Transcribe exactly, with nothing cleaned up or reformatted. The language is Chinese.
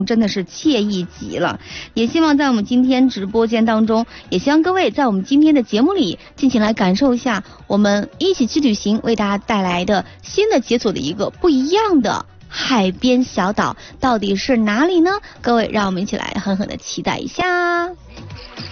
真的是惬意极了。也希望在我们今天直播间当中，也希望各位在我们今天的节目里尽情来感受一下我们一起去旅行为大家带来的新的解锁的一个不一样的海边小岛，到底是哪里呢？各位让我们一起来狠狠的期待一下。